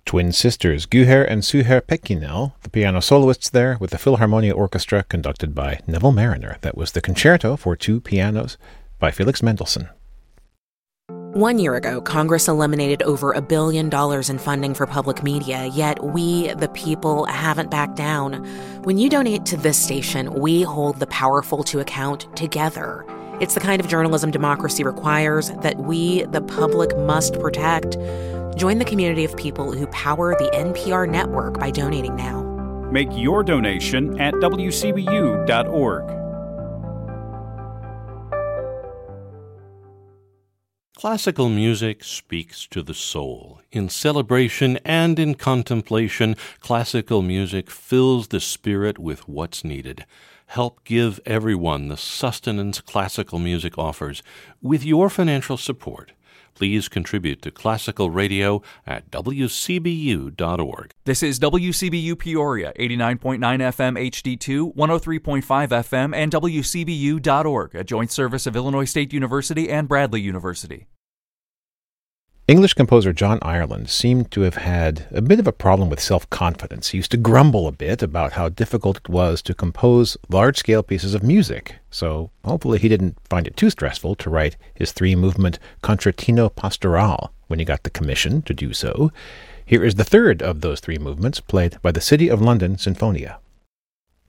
Twin sisters Guher and Suher Pekkinel, the piano soloists there, with the Philharmonia Orchestra conducted by Neville Marriner. That was the concerto for two pianos by Felix Mendelssohn. 1 year ago, Congress eliminated over $1 billion in funding for public media, yet we, the people, haven't backed down. When you donate to this station, we hold the powerful to account together. It's the kind of journalism democracy requires that we, the public, must protect. Join the community of people who power the NPR network by donating now. Make your donation at wcbu.org. Classical music speaks to the soul. In celebration and in contemplation, classical music fills the spirit with what's needed. Help give everyone the sustenance classical music offers with your financial support. Please contribute to Classical Radio at wcbu.org. This is WCBU Peoria, 89.9 FM HD2, 103.5 FM, and WCBU.org, a joint service of Illinois State University and Bradley University. English composer John Ireland seemed to have had a bit of a problem with self-confidence. He used to grumble a bit about how difficult it was to compose large-scale pieces of music. So hopefully he didn't find it too stressful to write his three-movement Concertino Pastoral when he got the commission to do so. Here is the third of those three movements, played by the City of London Sinfonia.